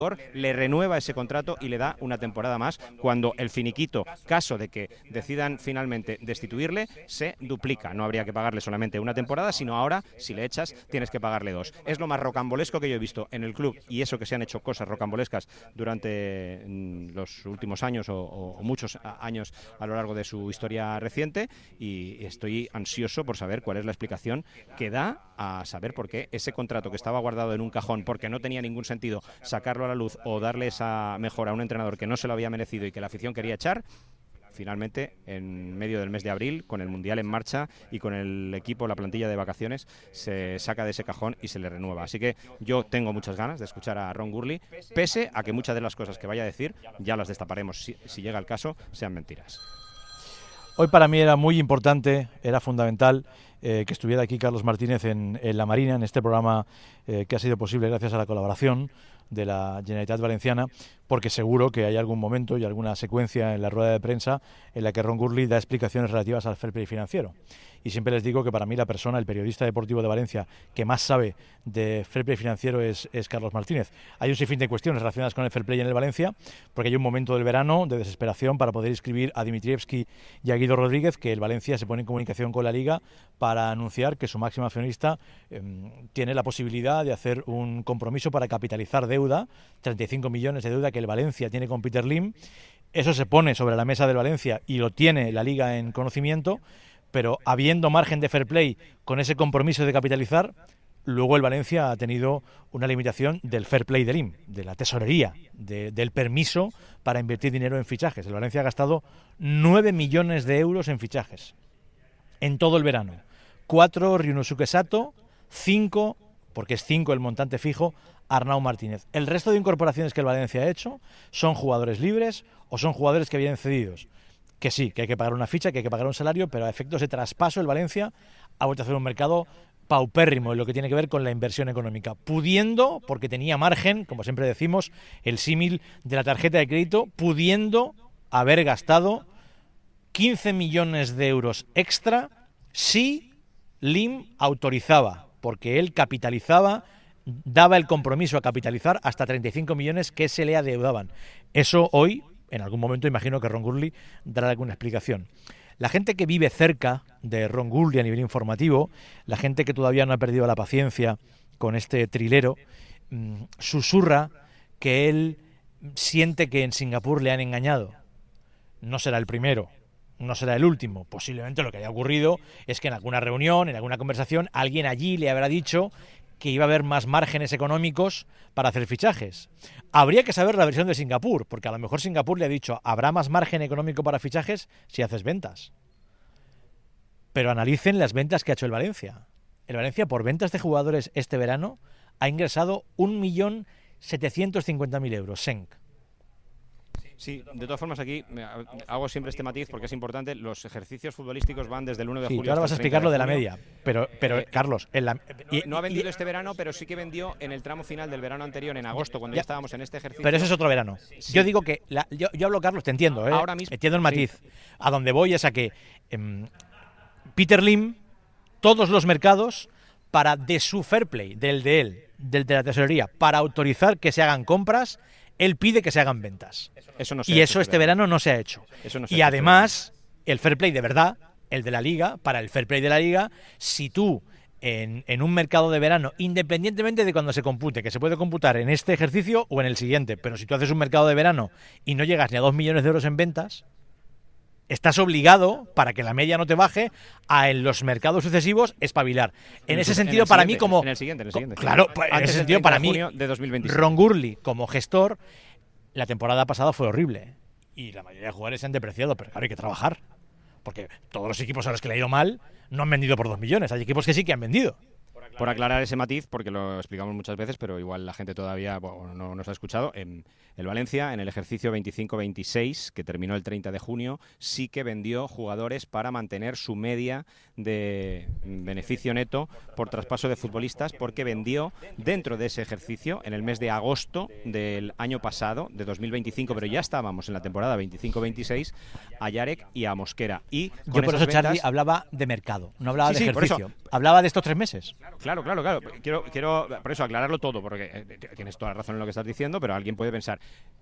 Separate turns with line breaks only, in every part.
le renueva ese contrato y le da una temporada más, cuando el finiquito, caso de que decidan finalmente destituirle, se duplica. No habría que pagarle solamente una temporada, sino ahora, si le echas, tienes que pagarle 2. Es lo más rocambolesco que yo he visto en el club, y eso que se han hecho cosas rocambolescas durante los últimos años o muchos años a lo largo de su historia reciente, y estoy ansioso por saber cuál es la explicación que da a saber por qué ese contrato que estaba guardado en un cajón porque no tenía ningún sentido sacarlo a la luz o darle esa mejora a un entrenador que no se lo había merecido y que la afición quería echar, finalmente en medio del mes de abril, con el Mundial en marcha y con el equipo, la plantilla de vacaciones, se saca de ese cajón y se le renueva. Así que yo tengo muchas ganas de escuchar a Ron Gurley, pese a que muchas de las cosas que vaya a decir, ya las destaparemos si llega el caso, sean mentiras.
Hoy para mí era muy importante, era fundamental que estuviera aquí Carlos Martínez en La Marina, en este programa que ha sido posible gracias a la colaboración de la Generalitat Valenciana, porque seguro que hay algún momento y alguna secuencia en la rueda de prensa en la que Ron Gurley da explicaciones relativas al fair play financiero. Y siempre les digo que para mí la persona, el periodista deportivo de Valencia que más sabe de fair play financiero es Carlos Martínez. Hay un sinfín de cuestiones relacionadas con el fair play en el Valencia, porque hay un momento del verano de desesperación para poder inscribir a Dimitrievski y a Guido Rodríguez, que el Valencia se pone en comunicación con la Liga para anunciar que su máximo accionista tiene la posibilidad de hacer un compromiso para capitalizar deuda, 35 millones de deuda que el Valencia tiene con Peter Lim. Eso se pone sobre la mesa del Valencia y lo tiene la Liga en conocimiento, pero habiendo margen de fair play con ese compromiso de capitalizar, luego el Valencia ha tenido una limitación del fair play del Lim, de la tesorería, del permiso para invertir dinero en fichajes. El Valencia ha gastado 9 millones de euros en fichajes en todo el verano. 4 Ryunosuke Sato, 5, porque es 5 el montante fijo, Arnau Martínez. El resto de incorporaciones que el Valencia ha hecho son jugadores libres o son jugadores que vienen cedidos. Que sí, que hay que pagar una ficha, que hay que pagar un salario, pero a efectos de traspaso el Valencia ha vuelto a hacer un mercado paupérrimo en lo que tiene que ver con la inversión económica, pudiendo, porque tenía margen, como siempre decimos, el símil de la tarjeta de crédito, pudiendo haber gastado 15 millones de euros extra si Lim autorizaba, porque él capitalizaba, daba el compromiso a capitalizar hasta 35 millones que se le adeudaban. Eso hoy, en algún momento, imagino que Ron Gurley dará alguna explicación. La gente que vive cerca de Ron Gurley a nivel informativo, la gente que todavía no ha perdido la paciencia con este trilero, susurra que él siente que en Singapur le han engañado. No será el primero, no será el último. Posiblemente lo que haya ocurrido es que en alguna reunión, en alguna conversación, alguien allí le habrá dicho que iba a haber más márgenes económicos para hacer fichajes. Habría que saber la versión de Singapur, porque a lo mejor Singapur le ha dicho, habrá más margen económico para fichajes si haces ventas. Pero analicen las ventas que ha hecho el Valencia. El Valencia, por ventas de jugadores este verano, ha ingresado 1.750.000 euros, SENC.
Sí, de todas formas aquí hago siempre este matiz porque es importante. Los ejercicios futbolísticos van desde el 1 de julio.
Sí, ahora vas a explicar lo de la media, pero Carlos...
no ha vendido este verano, pero sí que vendió en el tramo final del verano anterior, en agosto, cuando ya estábamos en este ejercicio.
Pero eso es otro verano. Sí. Yo digo que... Yo hablo, Carlos, te entiendo,
ahora mismo,
entiendo el matiz. Sí. A donde voy es a que Peter Lim, todos los mercados, para de su fair play, del de la tesorería, para autorizar que se hagan compras, él pide que se hagan ventas.
Eso no se
y eso este verano no se ha hecho. Y además, el fair play de verdad, el de la Liga, para el fair play de la Liga, si tú en un mercado de verano, independientemente de cuando se compute, que se puede computar en este ejercicio o en el siguiente, pero si tú haces un mercado de verano y no llegas ni a 2 millones de euros en ventas, estás obligado, para que la media no te baje, a en los mercados sucesivos espabilar. En ese sentido, para mí, como...
En el siguiente.
Claro, en ese sentido, para mí,
de 2026.
Ron Gurley, como gestor, la temporada pasada fue horrible. Y la mayoría de jugadores se han depreciado, pero claro, hay que trabajar. Porque todos los equipos a los que le ha ido mal no han vendido por 2 millones. Hay equipos que sí que han vendido.
Por aclarar ese matiz, porque lo explicamos muchas veces, pero igual la gente todavía no nos ha escuchado, en el Valencia, en el ejercicio 25-26, que terminó el 30 de junio, sí que vendió jugadores para mantener su media de beneficio neto por traspaso de futbolistas, porque vendió dentro de ese ejercicio, en el mes de agosto del año pasado, de 2025, pero ya estábamos en la temporada 25-26, a Yarek y a Mosquera. Y
yo por eso, Charlie, hablaba de mercado, no hablaba de ejercicio. Hablaba de estos 3 meses.
Claro. Quiero por eso aclararlo todo, porque tienes toda la razón en lo que estás diciendo, pero alguien puede pensar,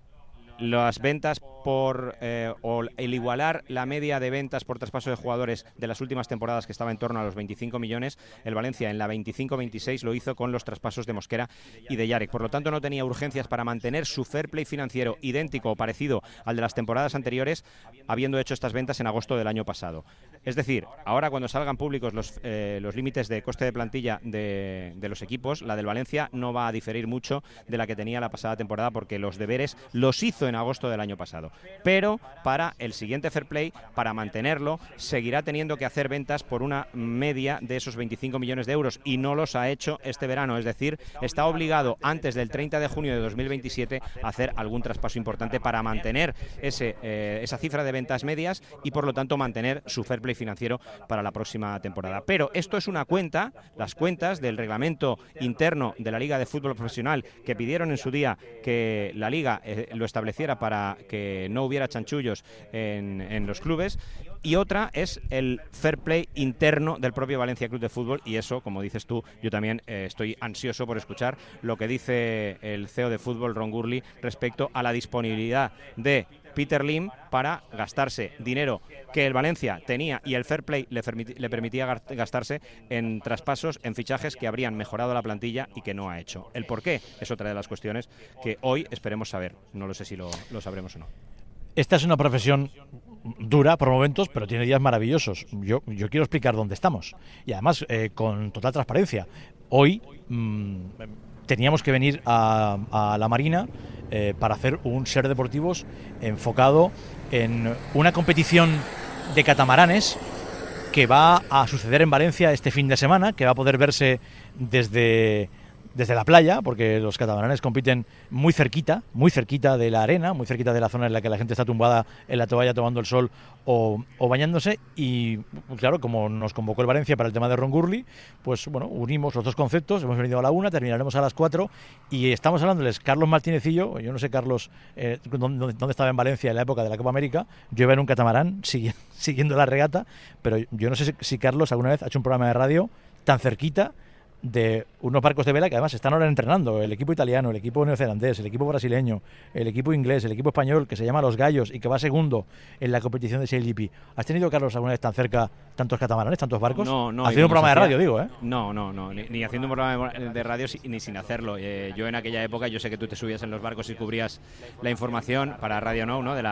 las ventas o el igualar la media de ventas por traspaso de jugadores de las últimas temporadas, que estaba en torno a los 25 millones, el Valencia en la 25-26 lo hizo con los traspasos de Mosquera y de Yarek. Por lo tanto, no tenía urgencias para mantener su fair play financiero idéntico o parecido al de las temporadas anteriores, habiendo hecho estas ventas en agosto del año pasado. Es decir, ahora cuando salgan públicos los límites de coste de plantilla de los equipos, la del Valencia no va a diferir mucho de la que tenía la pasada temporada, porque los deberes los hizo en agosto del año pasado. Pero para el siguiente fair play, para mantenerlo, seguirá teniendo que hacer ventas por una media de esos 25 millones de euros, y no los ha hecho este verano. Es decir, está obligado antes del 30 de junio de 2027 a hacer algún traspaso importante para mantener esa cifra de ventas medias y, por lo tanto, mantener su fair play financiero para la próxima temporada. Pero esto es una cuenta, las cuentas del reglamento interno de la Liga de Fútbol Profesional, que pidieron en su día que la Liga lo estableciera para que no hubiera chanchullos en los clubes, y otra es el fair play interno del propio Valencia Club de Fútbol, y eso, como dices tú, yo también estoy ansioso por escuchar lo que dice el CEO de fútbol, Ron Gurley, respecto a la disponibilidad de Peter Lim para gastarse dinero que el Valencia tenía y el fair play le permitía gastarse en traspasos, en fichajes que habrían mejorado la plantilla y que no ha hecho. El por qué es otra de las cuestiones que hoy esperemos saber. No lo sé si lo sabremos o no.
Esta es una profesión dura por momentos, pero tiene días maravillosos. Yo quiero explicar dónde estamos, y además con total transparencia. Hoy teníamos que venir a la Marina para hacer un Ser Deportivos enfocado en una competición de catamaranes que va a suceder en Valencia este fin de semana, que va a poder verse desde la playa, porque los catamaranes compiten muy cerquita de la arena, muy cerquita de la zona en la que la gente está tumbada en la toalla tomando el sol o bañándose. Y claro, como nos convocó el Valencia para el tema de Ron Gurley, pues bueno, unimos los dos conceptos. Hemos venido a la 1, terminaremos a las 4, y estamos hablándoles. Carlos Martínezillo, yo no sé, Carlos, dónde estaba en Valencia en la época de la Copa América. Yo iba en un catamarán siguiendo la regata, pero yo no sé si Carlos alguna vez ha hecho un programa de radio tan cerquita de unos barcos de vela que además están ahora entrenando, el equipo italiano, el equipo neozelandés, el equipo brasileño, el equipo inglés, el equipo español, que se llama Los Gallos y que va segundo en la competición de SailGP. ¿Has tenido, Carlos, alguna vez tan cerca tantos catamaranes, tantos barcos?
No.
Haciendo un programa de radio, digo, ¿eh?
No, ni haciendo un programa de radio ni sin hacerlo. Yo en aquella época, yo sé que tú te subías en los barcos y cubrías la información para Radio Now, ¿no?, de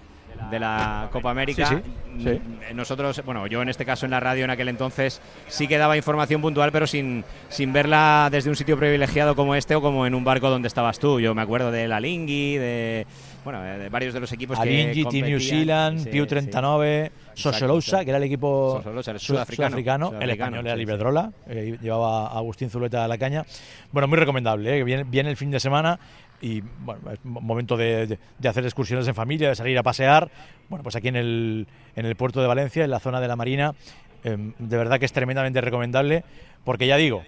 la Copa América.
Sí.
Nosotros, bueno, yo en este caso en la radio en aquel entonces sí que daba información puntual, pero sin verla desde un sitio privilegiado como este o como en un barco donde estabas tú. Yo me acuerdo de la Alinghi, de varios de los equipos
Alinghi,
que
Team New Zealand, Piu 39, Soselousa, que era el equipo sudafricano, el español era Liberdrola, llevaba a Agustín Zuleta a la caña. Bueno, muy recomendable, que viene el fin de semana. Y bueno, es momento de hacer excursiones en familia, de salir a pasear. Bueno, pues aquí en el puerto de Valencia, en la zona de la Marina, de verdad que es tremendamente recomendable, porque ya digo,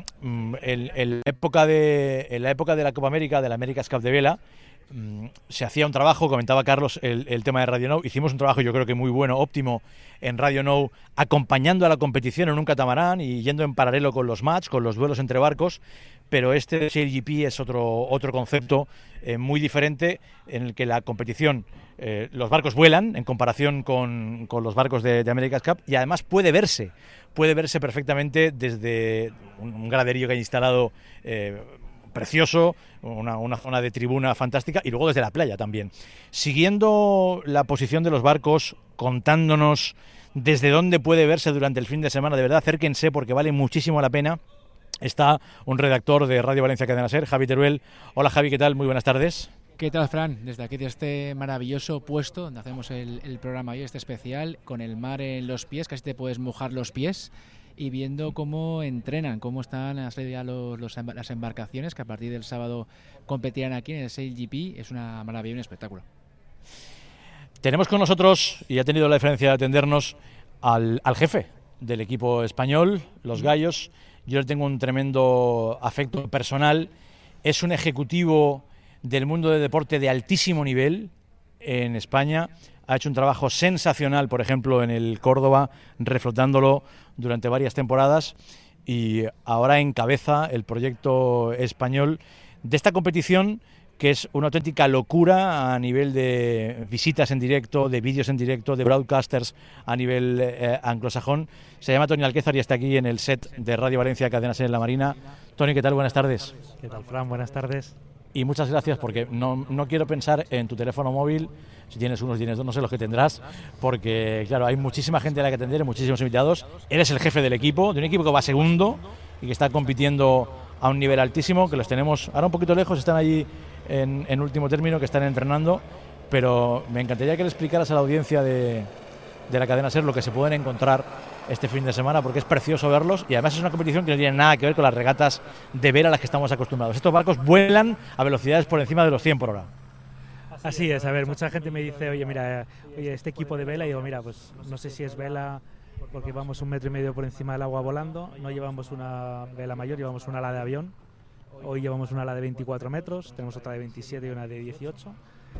en la época de la Copa América, de la America's Cup de vela, se hacía un trabajo, comentaba Carlos el tema de Radio Now, hicimos un trabajo yo creo que muy bueno, óptimo en Radio Now, acompañando a la competición en un catamarán y yendo en paralelo con los match, con los duelos entre barcos, pero este SailGP es otro concepto muy diferente, en el que la competición, los barcos vuelan en comparación con los barcos de America's Cup, y además puede verse perfectamente desde un graderío que hay instalado precioso, una zona de tribuna fantástica, y luego desde la playa también. Siguiendo la posición de los barcos, contándonos desde dónde puede verse durante el fin de semana, de verdad acérquense porque vale muchísimo la pena. Está un redactor de Radio Valencia Cadena Ser, Javi Teruel. Hola Javi, ¿qué tal? Muy buenas tardes.
¿Qué tal, Fran? Desde aquí, de este maravilloso puesto donde hacemos el programa hoy, este especial, con el mar en los pies, casi te puedes mojar los pies, y viendo cómo entrenan, cómo están las embarcaciones que a partir del sábado competirán aquí en el SailGP. Es una maravilla, un espectáculo.
Tenemos con nosotros, y ha tenido la diferencia de atendernos, al jefe del equipo español, los Gallos. Yo le tengo un tremendo afecto personal. Es un ejecutivo del mundo del deporte de altísimo nivel en España. Ha hecho un trabajo sensacional, por ejemplo, en el Córdoba, reflotándolo durante varias temporadas. y ahora encabeza el proyecto español de esta competición, que es una auténtica locura a nivel de visitas en directo, de vídeos en directo, de broadcasters a nivel anglosajón. Se llama Toni Alquézar y está aquí en el set de Radio Valencia, Cadena SER en la Marina. Toni, ¿qué tal? Buenas tardes.
¿Qué tal, Fran? Buenas tardes.
Y muchas gracias, porque no quiero pensar en tu teléfono móvil, si tienes uno, si tienes dos, no sé los que tendrás, porque claro, hay muchísima gente a la que atender, muchísimos invitados. Eres el jefe del equipo, de un equipo que va segundo y que está compitiendo a un nivel altísimo, que los tenemos ahora un poquito lejos, están allí en último término, que están entrenando, pero me encantaría que le explicaras a la audiencia de la cadena SER lo que se pueden encontrar este fin de semana, porque es precioso verlos y además es una competición que no tiene nada que ver con las regatas de vela a las que estamos acostumbrados. Estos barcos vuelan a velocidades por encima de los 100 por hora.
Así es, a ver, mucha gente me dice, oye, mira, este equipo de vela, y digo, mira, pues no sé si es vela porque vamos 1,5 metros por encima del agua volando, no llevamos una vela mayor, llevamos una ala de avión. Hoy llevamos una ala de 24 metros, tenemos otra de 27 y una de 18.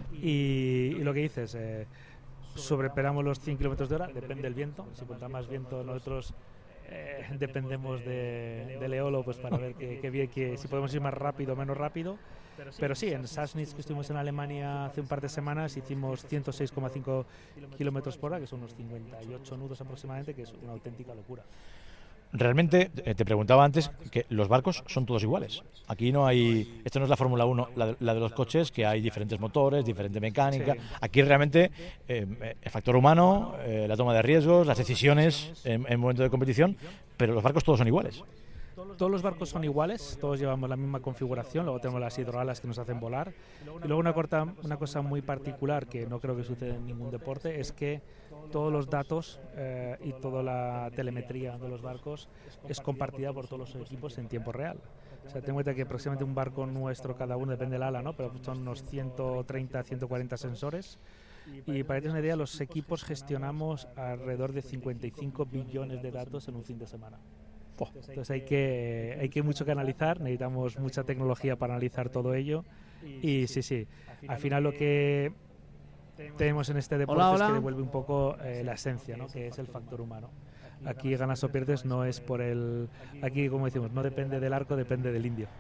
Y lo que dices, sobreperamos los 100 kilómetros de hora, depende del viento. Si cuanta más viento, nosotros dependemos del eolo, pues para ver que si podemos ir más rápido o menos rápido. Pero sí, en Sassnitz, que estuvimos en Alemania hace un par de semanas, hicimos 106,5 kilómetros por hora, que son unos 58 nudos aproximadamente, que es una auténtica locura.
Realmente, te preguntaba antes que los barcos son todos iguales. Aquí no hay, esto no es la Fórmula 1, la de los coches, que hay diferentes motores, diferente mecánica. Sí. Aquí realmente el factor humano, la toma de riesgos, las decisiones en momento de competición, pero los barcos todos son iguales.
Todos los barcos son iguales, todos llevamos la misma configuración, luego tenemos las hidroalas que nos hacen volar. Y luego una cosa muy particular que no creo que suceda en ningún deporte es que todos los datos y toda la telemetría de los barcos es compartida por todos los equipos en tiempo real. O sea, ten en cuenta que aproximadamente un barco nuestro, cada uno depende del ala, ¿no? Pero son unos 130, 140 sensores. Y para que tengas una idea, los equipos gestionamos alrededor de 55 billones de datos en un fin de semana. Entonces hay que mucho que analizar, necesitamos mucha tecnología para analizar todo ello. Y sí, al final lo que tenemos en este deporte es que devuelve un poco la esencia, ¿no? Que es el factor humano. Aquí ganas o pierdes no es por aquí, como decimos, no depende del arco, depende del indio.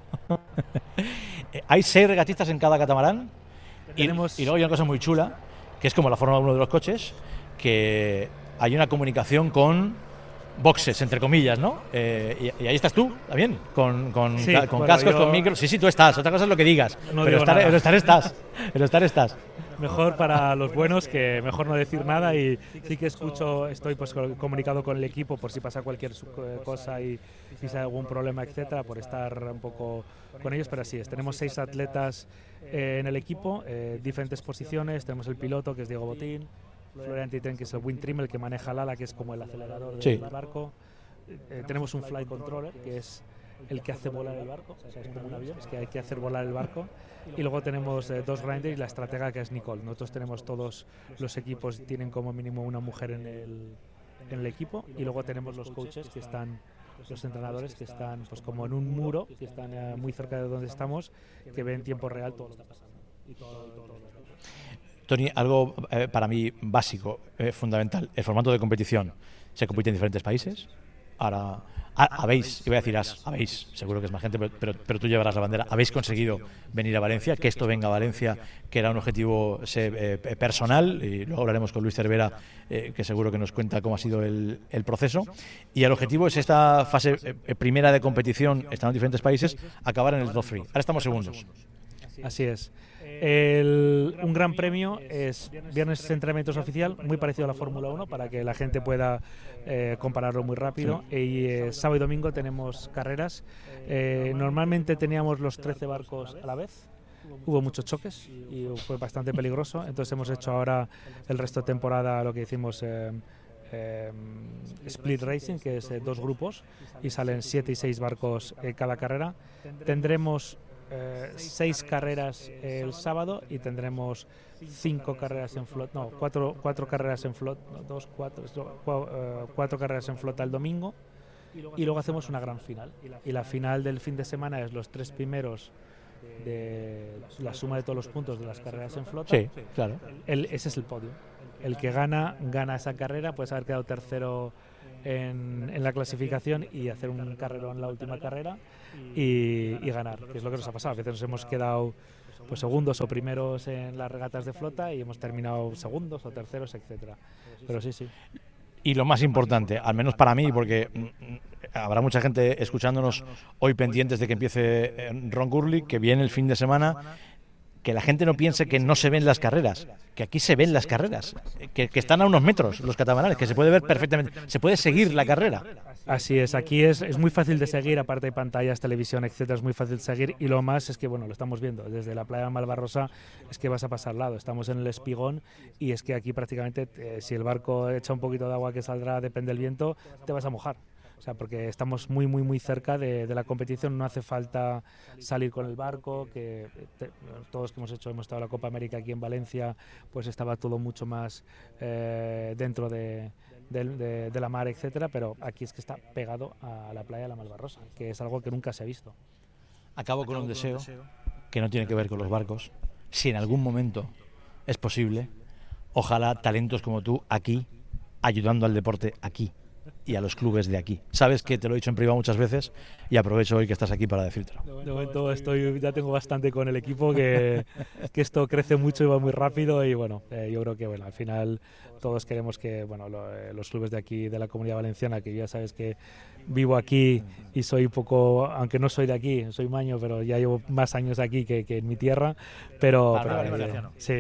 Hay 6 regatistas en cada catamarán y luego hay una cosa muy chula, que es como la Fórmula 1 de los coches, que hay una comunicación con boxes, entre comillas, ¿no? Y ahí estás tú, también, con cascos, con micros. Sí, tú estás, otra cosa es lo que digas,
no
pero estar estás.
Mejor para los buenos que mejor no decir nada, y sí que estoy pues comunicado con el equipo por si pasa cualquier cosa y si hay algún problema, etcétera, por estar un poco con ellos. Pero así es, tenemos 6 atletas en el equipo, diferentes posiciones. Tenemos el piloto, que es Diego Botín, Florian Titten, que es el wind trimmer, el que maneja el ala, que es como el acelerador del barco. Tenemos un flight controller, que es el que hace volar el barco, o sea, es como un avión, es que hay que hacer volar el barco. Y luego tenemos 2 grinders y la estratega, que es Nicole. Nosotros tenemos, todos los equipos tienen como mínimo una mujer en el equipo, y luego tenemos los coaches, que están, los entrenadores, que están pues como en un muro, que están muy cerca de donde estamos, que ven en tiempo real todo lo que está pasando.
Toni, algo para mí básico, fundamental, el formato de competición. Se compite en diferentes países. Ahora habéis, iba a decir habéis, seguro que es más gente, pero tú llevarás la bandera. Habéis conseguido venir a Valencia, que esto venga a Valencia, que era un objetivo personal, y luego hablaremos con Luis Cervera, que seguro que nos cuenta cómo ha sido el proceso. Y el objetivo es esta fase primera de competición, estando en diferentes países, acabar en el top 3. Ahora estamos segundos.
Así es. Un gran premio es viernes de entrenamientos oficial, muy parecido a la Fórmula 1, para que la gente pueda compararlo muy rápido. Sí. Y sábado y domingo tenemos carreras. Normalmente teníamos los 13 barcos a la vez. Hubo muchos choques y fue bastante peligroso. Entonces hemos hecho ahora el resto de temporada lo que decimos split racing, que es 2 grupos, y salen 7 y 6 barcos cada carrera. Tendremos 6 carreras el sábado y tendremos 5 carreras en flota, no, 4 carreras en flota, 4 carreras en flota el domingo, y luego hacemos una gran final. Y la final del fin de semana es los 3 primeros de la suma de todos los puntos de las carreras en flota.
Sí, claro.
Ese es el podio. El que gana esa carrera, puede haber quedado tercero en la clasificación y hacer un carrerón en la última carrera y ganar, que es lo que nos ha pasado. A veces nos hemos quedado pues segundos o primeros en las regatas de flota y hemos terminado segundos o terceros, etcétera. Pero sí.
Y lo más importante, al menos para mí, porque habrá mucha gente escuchándonos hoy pendientes de que empiece Ron Gurley, que viene el fin de semana, que la gente no piense que no se ven las carreras, que aquí se ven las carreras, que están a unos metros los catamaranes, que se puede ver perfectamente, se puede seguir la carrera.
Así es, aquí es muy fácil de seguir, aparte de pantallas, televisión, etcétera, es muy fácil de seguir, y lo más es que, bueno, lo estamos viendo, desde la playa de Malvarrosa es que vas a pasar al lado, estamos en el espigón y es que aquí prácticamente si el barco echa un poquito de agua que saldrá, depende del viento, te vas a mojar. O sea, porque estamos muy cerca de la competición, no hace falta salir con el barco, todos que hemos estado en la Copa América aquí en Valencia, pues estaba todo mucho más dentro de la mar, etcétera, pero aquí es que está pegado a la playa de la Malvarrosa, que es algo que nunca se ha visto.
Acabo con un deseo que no tiene que ver con los barcos. Si en algún momento es posible, ojalá talentos como tú aquí, ayudando al deporte aquí y a los clubes de aquí. Sabes que te lo he dicho en privado muchas veces y aprovecho hoy que estás aquí para decírtelo.
De momento ya tengo bastante con el equipo, que esto crece mucho y va muy rápido, y bueno, yo creo que al final todos queremos que los clubes de aquí, de la Comunidad Valenciana, que ya sabes que vivo aquí y soy poco, aunque no soy de aquí, soy maño, pero ya llevo más años aquí que en mi tierra, pero sí.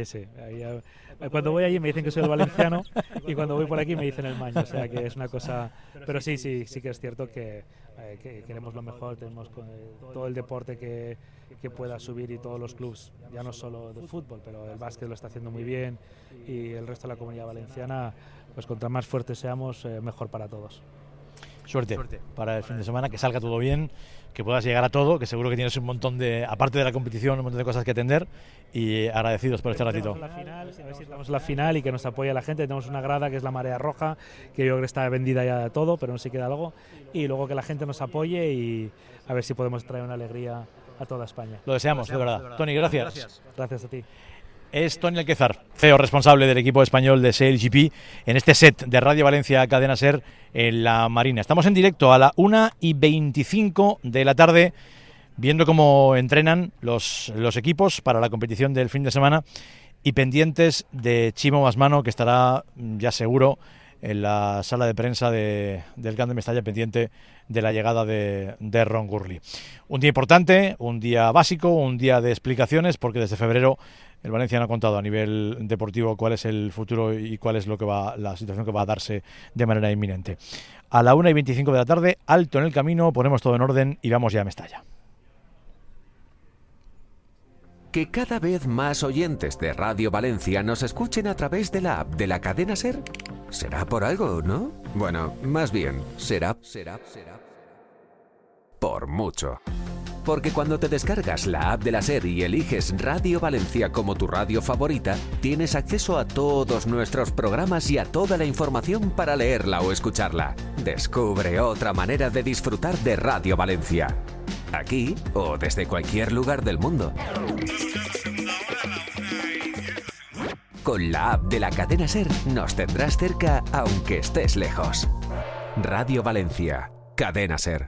Cuando voy allí me dicen que soy el valenciano y cuando voy por aquí me dicen el maño, o sea que es una cosa, pero sí que es cierto que queremos lo mejor, tenemos todo el deporte que pueda subir y todos los clubes, ya no solo de fútbol, pero el básquet lo está haciendo muy bien y el resto de la Comunidad Valenciana, pues contra más fuertes seamos, mejor para todos.
Suerte para el fin de semana, que salga todo bien, que puedas llegar a todo, que seguro que tienes un montón de, aparte de la competición, un montón de cosas que atender, y agradecidos por este ratito.
A ver si estamos en la final y que nos apoye la gente. Tenemos una grada que es la Marea Roja, que yo creo que está vendida ya de todo, pero no se queda algo, y luego que la gente nos apoye y a ver si podemos traer una alegría a toda España.
Lo deseamos, de verdad. Tony, gracias.
Gracias a ti.
Es Tony Alquezar, CEO responsable del equipo español de SailGP, en este set de Radio Valencia Cadena Ser en la Marina. Estamos en directo a la 1:25 de la tarde, viendo cómo entrenan los equipos para la competición del fin de semana y pendientes de Chimo Basmano, que estará ya seguro en la sala de prensa del Camp de Mestalla, pendiente de la llegada de Ron Gurley. Un día importante, un día básico, un día de explicaciones, porque desde febrero el Valencia no ha contado a nivel deportivo cuál es el futuro y cuál es la situación que va a darse de manera inminente. A la 1:25 de la tarde, alto en el camino, ponemos todo en orden y vamos ya a Mestalla.
Que cada vez más oyentes de Radio Valencia nos escuchen a través de la app de la cadena SER. ¿Será por algo, no? Bueno, más bien, será por mucho. Porque cuando te descargas la app de la SER y eliges Radio Valencia como tu radio favorita, tienes acceso a todos nuestros programas y a toda la información para leerla o escucharla. Descubre otra manera de disfrutar de Radio Valencia. Aquí o desde cualquier lugar del mundo. Con la app de la cadena SER nos tendrás cerca aunque estés lejos. Radio Valencia, Cadena SER.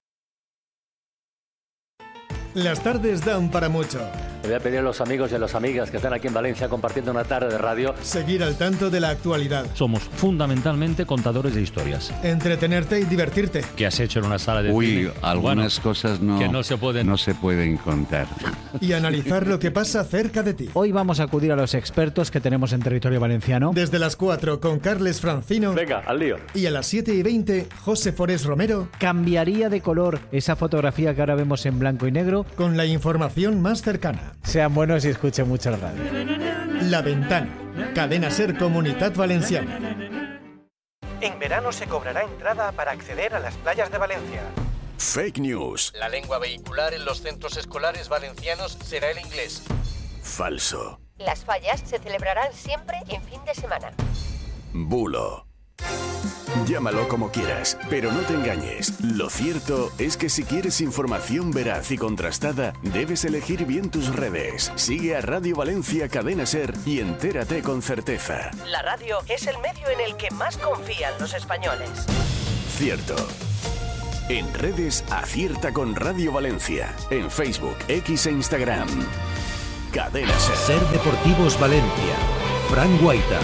Las tardes dan para mucho.
Le voy a pedir a los amigos y a las amigas que están aquí en Valencia compartiendo una tarde de radio.
Seguir al tanto de la actualidad.
Somos fundamentalmente contadores de historias.
Entretenerte y divertirte.
¿Qué has hecho en una sala de cine?
Algunas cosas
que no se pueden
contar.
Y analizar lo que pasa cerca de ti.
Hoy vamos a acudir a los expertos que tenemos en territorio valenciano.
Desde las 4 con Carles Francino.
Venga, al lío.
Y a las 7:20, José Forés Romero.
Cambiaría de color esa fotografía que ahora vemos en blanco y negro.
Con la información más cercana.
Sean buenos y escuchen mucho la radio.
La Ventana, Cadena SER Comunitat Valenciana.
En verano se cobrará entrada para acceder a las playas de Valencia.
Fake news.
La lengua vehicular en los centros escolares valencianos será el inglés.
Falso.
Las fallas se celebrarán siempre en fin de semana.
Bulo. Llámalo como quieras, pero no te engañes. Lo cierto es que si quieres información veraz y contrastada, debes elegir bien tus redes. Sigue a Radio Valencia Cadena SER y entérate con certeza.
La radio es el medio en el que más confían los españoles.
cierto. En redes, acierta con Radio Valencia. En Facebook, X e Instagram. Cadena Ser.
Ser Deportivos Valencia. Fran Guaita.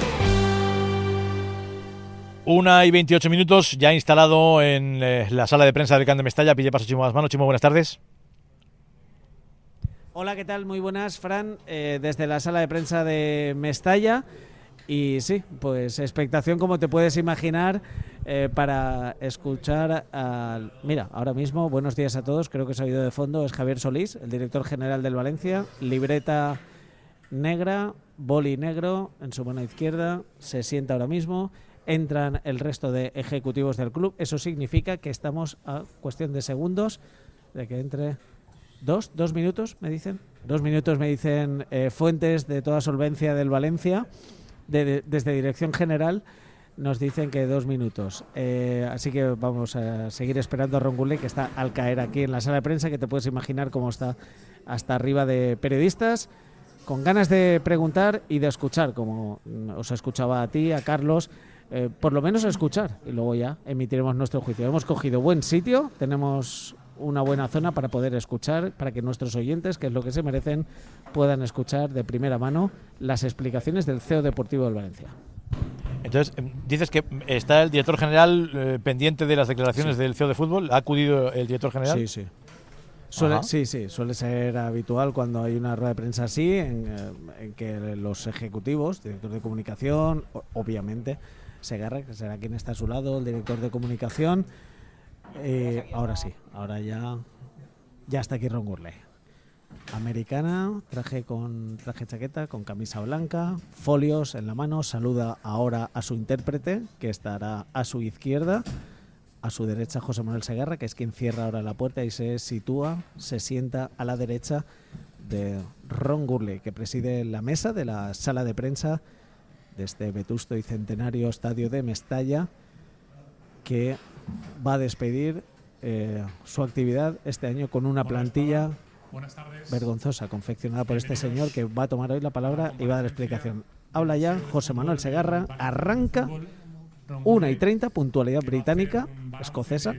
1:28, ya instalado en la sala de prensa del Camp de Mestalla. Pille paso Chimo Basmano. Chimo, buenas tardes.
Hola, ¿qué tal? Muy buenas, Fran, desde la sala de prensa de Mestalla. Y sí, pues expectación, como te puedes imaginar, para escuchar al... Mira, ahora mismo, buenos días a todos, creo que se ha oído de fondo, es Javier Solís, el director general del Valencia, libreta negra, boli negro en su mano izquierda, se sienta ahora mismo, entran el resto de ejecutivos del club, eso significa que estamos a cuestión de segundos de que entre... ¿Dos minutos me dicen? 2 minutos me dicen fuentes de toda solvencia del Valencia. Desde Dirección General nos dicen que 2 minutos. Así que vamos a seguir esperando a Ron Gourlay, que está al caer aquí en la sala de prensa, que te puedes imaginar cómo está hasta arriba de periodistas, con ganas de preguntar y de escuchar, como os escuchaba a ti, a Carlos, por lo menos a escuchar, y luego ya emitiremos nuestro juicio. Hemos cogido buen sitio, tenemos una buena zona para poder escuchar, para que nuestros oyentes, que es lo que se merecen, puedan escuchar de primera mano las explicaciones del CEO deportivo del Valencia.
Entonces, dices que está el director general pendiente de las declaraciones del CEO de fútbol. ¿Ha acudido el director general?
Sí. Suele ser habitual cuando hay una rueda de prensa así, en que los ejecutivos, director de comunicación, obviamente, Segarra, que será quien está a su lado, el director de comunicación. Ahora sí, ahora ya está aquí Ron Gourlay. Americana, traje chaqueta, con camisa blanca, folios en la mano, saluda ahora a su intérprete, que estará a su izquierda, a su derecha José Manuel Segarra, que es quien cierra ahora la puerta y se sienta a la derecha de Ron Gourlay, que preside la mesa de la sala de prensa de este vetusto y centenario estadio de Mestalla, que va a despedir su actividad este año con una plantilla vergonzosa, confeccionada por este señor, que va a tomar hoy la palabra y va a dar explicación. Habla ya José Manuel Segarra, arranca 1:30, puntualidad británica, escocesa.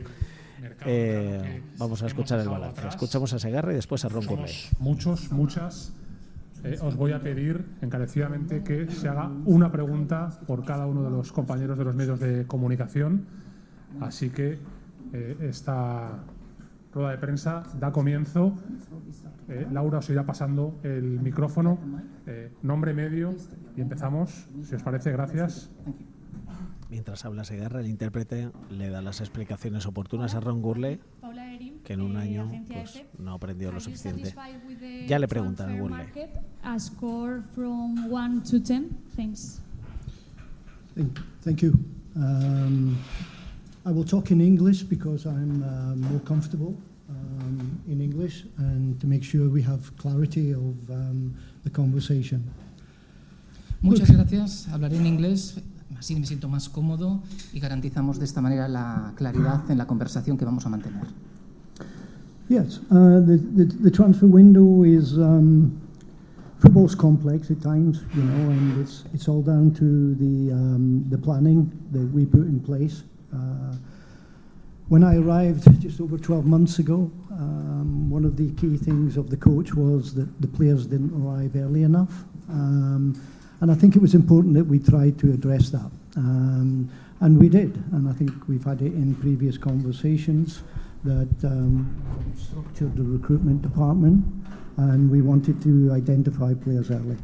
Vamos a escuchar el balance. Escuchamos a Segarra y después a Ron Gourlay.
Muchas. Os voy a pedir encarecidamente que se haga una pregunta por cada uno de los compañeros de los medios de comunicación. Así que esta rueda de prensa da comienzo. Laura os irá pasando el micrófono, nombre, medio, y empezamos, si os parece. Gracias.
Mientras habla Segarra, el intérprete le da las explicaciones oportunas a Ron Gourlay, que en un año pues, no aprendió lo suficiente. Ya le preguntan a Gourlay.
A score from 1 to 10. Thanks.
Thank you. I will talk in English because I'm more comfortable in English, and to make sure we have clarity of the conversation.
Muchas gracias. Hablaré en inglés, así me siento más cómodo y garantizamos de esta manera la claridad en la conversación que vamos a mantener.
Yes, the transfer window is football's complex at times, you know, and it's all down to the planning that we put in place. When I arrived just over 12 months ago, one of the key things of the coach was that the players didn't arrive early enough, and I think it was important that we tried to address that, and we did, and I think we've had it in previous conversations that structured the recruitment department, and we wanted to identify players early.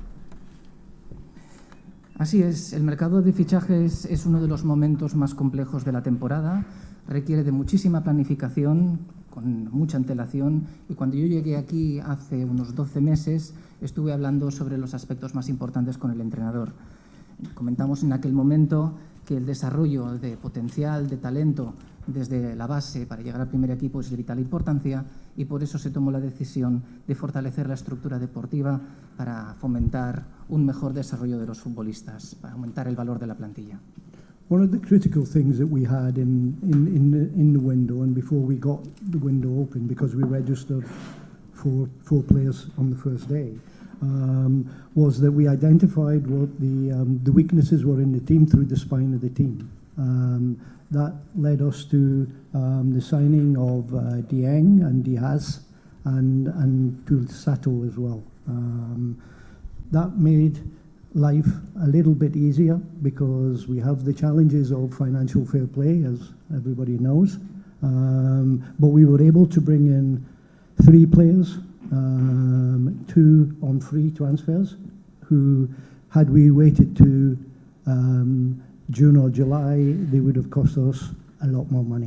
Así es, el mercado de fichajes es uno de los momentos más complejos de la temporada, requiere de muchísima planificación, con mucha antelación, y cuando yo llegué aquí hace unos 12 meses estuve hablando sobre los aspectos más importantes con el entrenador. Comentamos en aquel momento que el desarrollo de potencial, de talento desde la base para llegar al primer equipo es de vital importancia, y por eso se tomó la decisión de fortalecer la estructura deportiva para fomentar un mejor desarrollo de los futbolistas, para aumentar el valor de la plantilla.
One of the critical things that we had in the window, and before we got the window open, because we registered four players on the first day, was that we identified what the weaknesses were in the team through the spine of the team. that led us to the signing of Dieng and Diaz and to Sato as well. That made life a little bit easier because we have the challenges of financial fair play, as everybody knows. But we were able to bring in 3 players, 2 on free transfers, who, had we waited to June or July, they would have cost us a lot more money.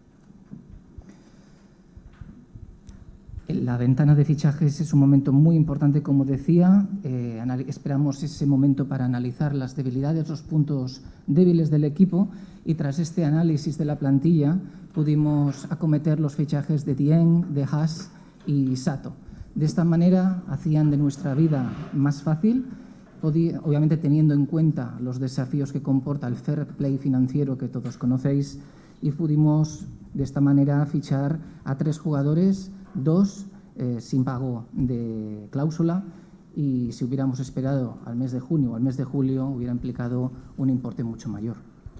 La ventana de fichajes es un momento muy importante, como decía. Esperamos ese momento para analizar las debilidades, los puntos débiles del equipo, y tras este análisis de la plantilla pudimos acometer los fichajes de Dieng, de Haas y Sato. De esta manera hacían de nuestra vida más fácil, obviamente teniendo en cuenta los desafíos que comporta el fair play financiero que todos conocéis, y pudimos de esta manera fichar a 3 jugadores, 2 sin pago de cláusula, y si hubiéramos esperado al mes de junio o al mes de julio hubiera implicado un importe mucho mayor.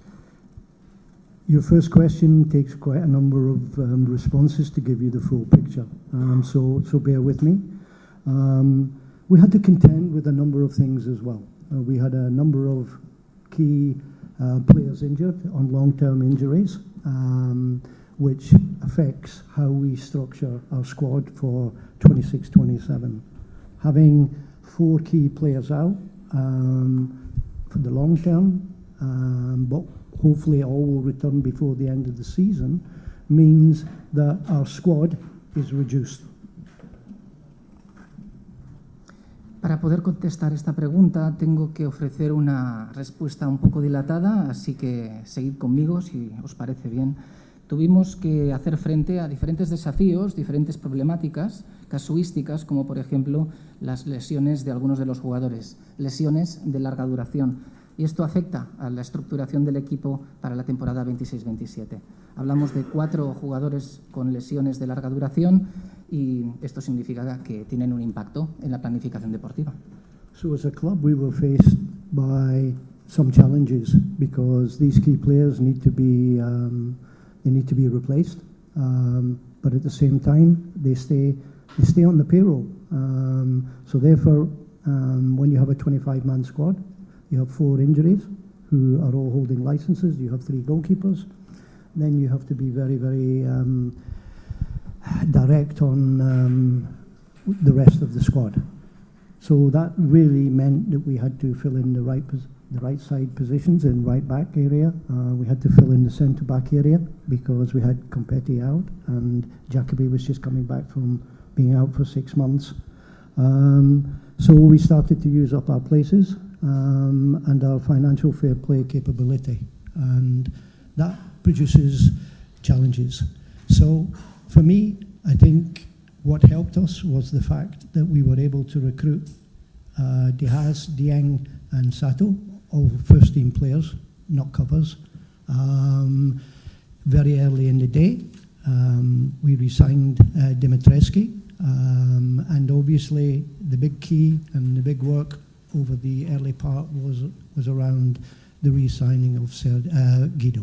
Your first question takes quite a number of responses to give you the full picture, so bear with me. We had to contend with a number of things as well. We had a number of key players injured on long-term injuries, which affects how we structure our squad for 26-27. Having 4 key players out for the long term, but hopefully all will return before the end of the season, means that our squad is reduced.
Para poder contestar esta pregunta tengo que ofrecer una respuesta un poco dilatada, así que seguid conmigo si os parece bien. Tuvimos que hacer frente a diferentes desafíos, diferentes problemáticas, casuísticas, como por ejemplo las lesiones de algunos de los jugadores, lesiones de larga duración. Y esto afecta a la estructuración del equipo para la temporada 26-27. Hablamos de 4 jugadores con lesiones de larga duración y esto significa que tienen un impacto en la planificación deportiva.
So as a club we were faced by some challenges because these key players need to be replaced, but at the same time they stay on the payroll. So therefore, when you have a 25-man squad, you have 4 injuries who are all holding licenses. You have 3 goalkeepers. Then you have to be very, very direct on the rest of the squad. So that really meant that we had to fill in the right side positions in right back area. We had to fill in the centre back area because we had Competti out and Jacobi was just coming back from being out for 6 months. So we started to use up our places and our financial fair play capability, and that produces challenges. So for me, I think what helped us was the fact that we were able to recruit Diaz, Dieng and Sato, all first-team players, not covers. Very early in the day, we re-signed Dimitrescu, and obviously the big key and the big work over the early part was around the re-signing of Guido.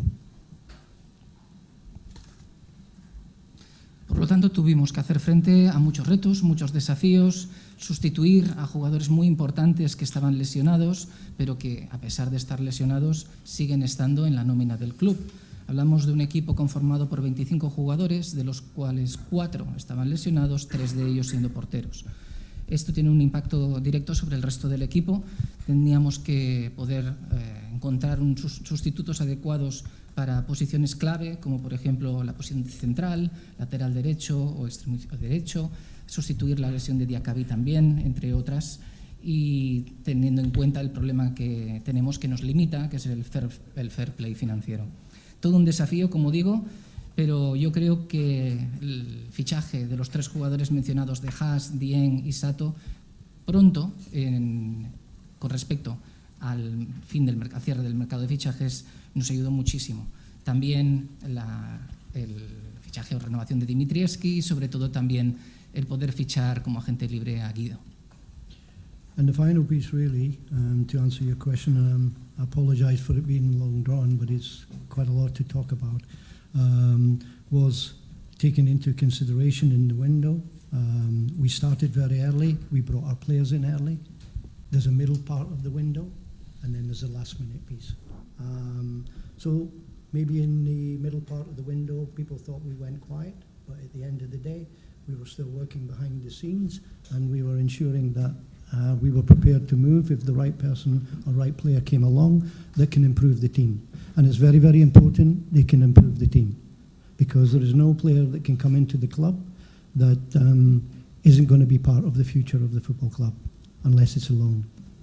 Por lo tanto, tuvimos que hacer frente a muchos retos, muchos desafíos, sustituir a jugadores muy importantes que estaban lesionados, pero que, a pesar de estar lesionados, siguen estando en la nómina del club. Hablamos de un equipo conformado por 25 jugadores, de los cuales 4 estaban lesionados, 3 de ellos siendo porteros. Esto tiene un impacto directo sobre el resto del equipo. Teníamos que poder encontrar sustitutos adecuados para posiciones clave, como por ejemplo la posición central, lateral derecho o extremo derecho, sustituir la lesión de Diakabi también, entre otras, y teniendo en cuenta el problema que tenemos que nos limita, que es el fair play financiero. Todo un desafío, como digo, pero yo creo que el fichaje de los 3 jugadores mencionados de Haas, Dieng y Sato, pronto, con respecto al cierre del mercado de fichajes, nos ayudó muchísimo. También el fichaje o renovación de Dimitrievski y sobre todo también el poder fichar como agente libre a Guido.
And the final piece, really, to answer your question, I apologise for it being long drawn, but it's quite a lot to talk about, was taken into consideration in the window. We started very early. We brought our players in early. There's a middle part of the window, and then there's a last-minute piece. So maybe in the middle part of the window, people thought we went quiet, but at the end of the day, we were still working behind the scenes, and we were ensuring that we were prepared to move if the right person or right player came along that can improve the team. And it's very, very important they can improve the team, because there is no player that can come into the club that isn't going to be part of the future of the football club, unless it's a loan.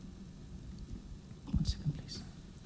1 second, please.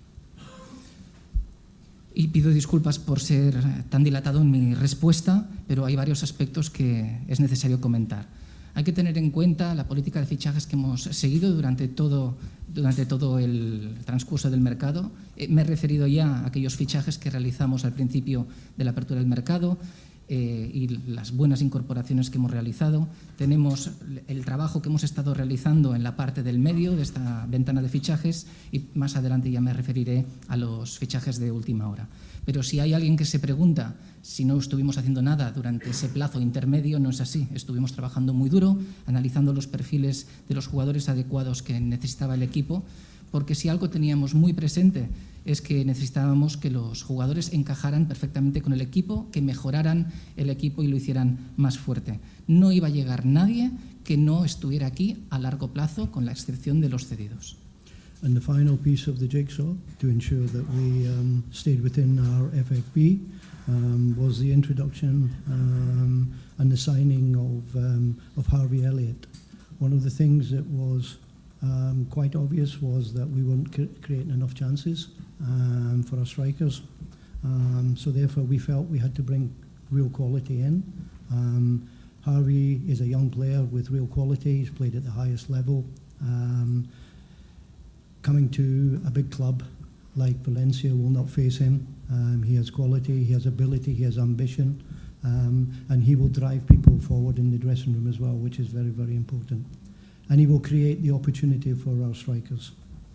Y pido disculpas por ser tan dilatado en mi respuesta, pero hay varios aspectos que es necesario comentar. Hay que tener en cuenta la política de fichajes que hemos seguido durante todo el transcurso del mercado. Me he referido ya a aquellos fichajes que realizamos al principio de la apertura del mercado y las buenas incorporaciones que hemos realizado. Tenemos el trabajo que hemos estado realizando en la parte del medio de esta ventana de fichajes y más adelante ya me referiré a los fichajes de última hora. Pero si hay alguien que se pregunta si no estuvimos haciendo nada durante ese plazo intermedio, no es así. Estuvimos trabajando muy duro, analizando los perfiles de los jugadores adecuados que necesitaba el equipo, porque si algo teníamos muy presente es que necesitábamos que los jugadores encajaran perfectamente con el equipo, que mejoraran el equipo y lo hicieran más fuerte. No iba a llegar nadie que no estuviera aquí a largo plazo, con la excepción de los cedidos.
And the final piece of the jigsaw to ensure that we stayed within our FFP was the introduction and the signing of Harvey Elliott. One of the things that was quite obvious was that we weren't creating enough chances for our strikers. So therefore we felt we had to bring real quality in. Harvey is a young player with real quality. He's played at the highest level. Coming to a big club like Valencia will not face him. He has quality, he has ability, he has ambition, and he will drive people forward in the dressing room as well, which is very, very important. And he will create the opportunity for our strikers.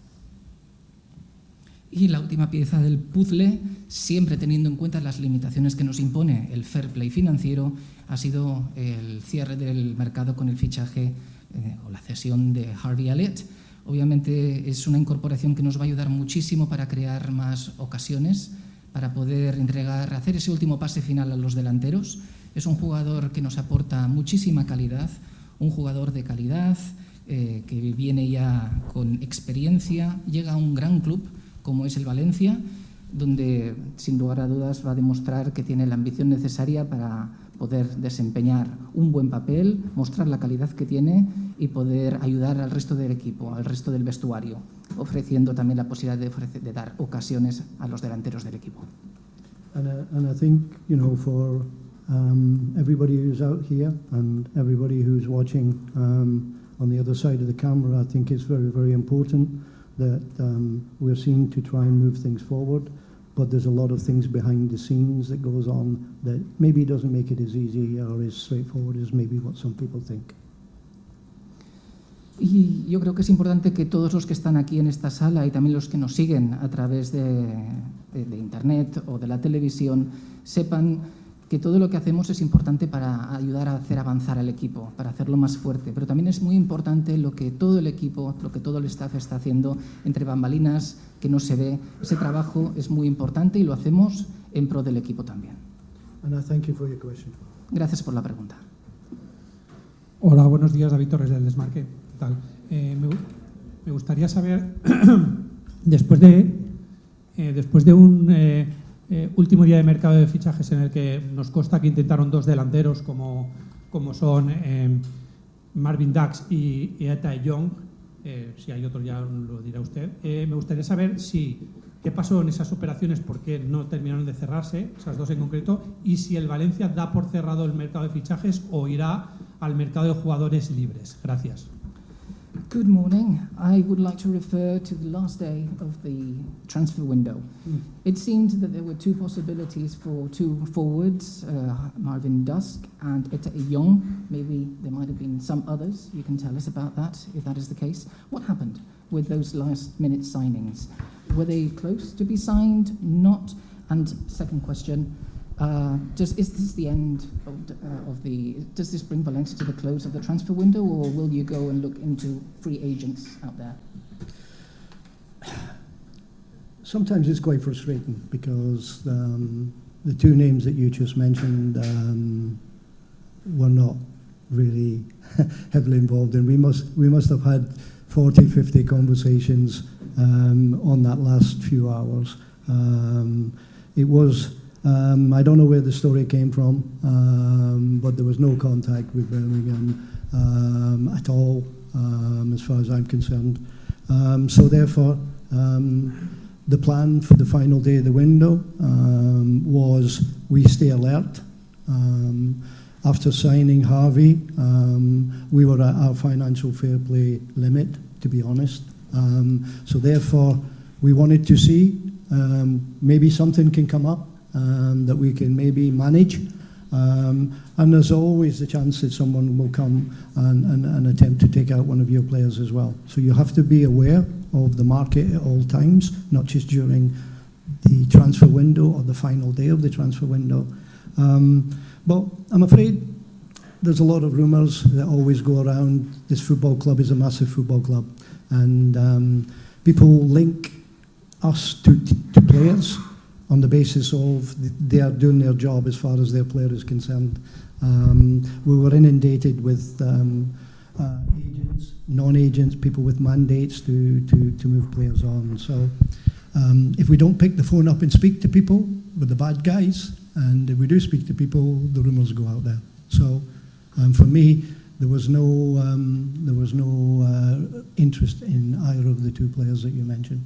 Y la última pieza del puzzle, siempre teniendo en cuenta las limitaciones que nos impone el fair play financiero, ha sido el cierre del mercado con el fichaje o la cesión de Harvey Elliott. Obviamente es una incorporación que nos va a ayudar muchísimo para crear más ocasiones, para poder hacer ese último pase final a los delanteros. Es un jugador que nos aporta muchísima calidad, un jugador de calidad que viene ya con experiencia, llega a un gran club como es el Valencia, donde sin lugar a dudas va a demostrar que tiene la ambición necesaria para poder desempeñar un buen papel, mostrar la calidad que tiene y poder ayudar al resto del equipo, al resto del vestuario, ofreciendo también la posibilidad de dar ocasiones a los delanteros del equipo.
And I think, for everybody who's out here and everybody who's watching on the other side of the camera, I think it's very, very important that we're seen to try and move things forward. But there's a lot of things behind the scenes that goes on that maybe doesn't make it as easy or as straightforward as maybe what some people think.
Y yo creo que es importante que todos los que están aquí en esta sala y también los que nos siguen a través de Internet o de la televisión sepan que todo lo que hacemos es importante para ayudar a hacer avanzar al equipo, para hacerlo más fuerte. Pero también es muy importante lo que todo el equipo, lo que todo el staff está haciendo entre bambalinas, que no se ve. Ese trabajo es muy importante y lo hacemos en pro del equipo también.
And I thank you for your question.
Gracias por la pregunta.
Hola, buenos días, David Torres del Desmarque. ¿Qué tal? Me gustaría saber, después de un último día de mercado de fichajes en el que nos consta que intentaron dos delanteros como son Marvin Dax y Eta Young, si hay otro ya lo dirá usted. Me gustaría saber qué pasó en esas operaciones, por qué no terminaron de cerrarse, esas dos en concreto, y si el Valencia da por cerrado el mercado de fichajes o irá al mercado de jugadores libres. Gracias.
Good morning. I would like to refer to the last day of the transfer window. It seemed that there were two possibilities for two forwards, Marvin Dusk and Etta Young. Maybe there might have been some others. You can tell us about that, if that is the case. What happened with those last-minute signings? Were they close to be signed? Not? And second question, is this the end of does this bring Valencia to the close of the transfer window, or will you go and look into free agents out there?
Sometimes it's quite frustrating because the two names that you just mentioned were not really heavily involved, and we must have had 40, 50 conversations on that last few hours. It was, I don't know where the story came from, but there was no contact with Birmingham at all, as far as I'm concerned. So therefore, the plan for the final day of the window was we stay alert. After signing Harvey, we were at our financial fair play limit, to be honest. So therefore, we wanted to see maybe something can come up that we can maybe manage. And there's always the chance that someone will come and attempt to take out one of your players as well. So you have to be aware of the market at all times, not just during the transfer window or the final day of the transfer window. But I'm afraid there's a lot of rumours that always go around. This football club is a massive football club, and people link us to players on the basis of they are doing their job as far as their player is concerned. We were inundated with agents, non-agents, people with mandates to move players on. So if we don't pick the phone up and speak to people, we're the bad guys, and if we do speak to people, the rumours go out there. So for me, there was no interest in either of the two players that you mentioned.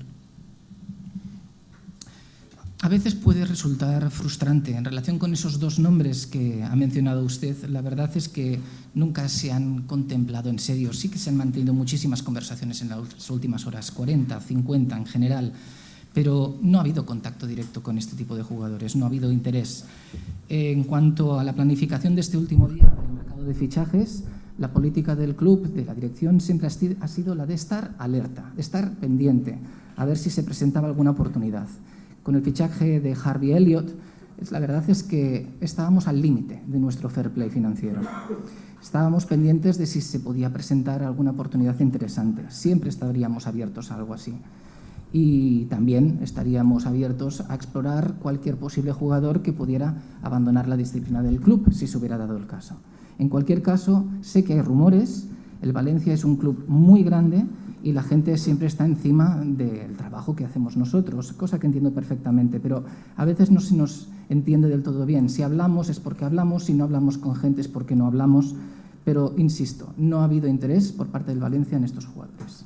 A veces puede resultar frustrante en relación con esos dos nombres que ha mencionado usted. La verdad es que nunca se han contemplado en serio. Sí que se han mantenido muchísimas conversaciones en las últimas horas, 40, 50 en general, pero no ha habido contacto directo con este tipo de jugadores, no ha habido interés. En cuanto a la planificación de este último día del mercado de fichajes, la política del club, de la dirección, siempre ha sido la de estar alerta, de estar pendiente, a ver si se presentaba alguna oportunidad. Con el fichaje de Harvey Elliott, la verdad es que estábamos al límite de nuestro fair play financiero. Estábamos pendientes de si se podía presentar alguna oportunidad interesante. Siempre estaríamos abiertos a algo así. Y también estaríamos abiertos a explorar cualquier posible jugador que pudiera abandonar la disciplina del club, si se hubiera dado el caso. En cualquier caso, sé que hay rumores. El Valencia es un club muy grande y la gente siempre está encima del trabajo que hacemos nosotros, cosa que entiendo perfectamente, pero a veces no se nos entiende del todo bien. Si hablamos es porque hablamos, si no hablamos con gente es porque no hablamos, pero insisto, no ha habido interés por parte del Valencia en estos jugadores.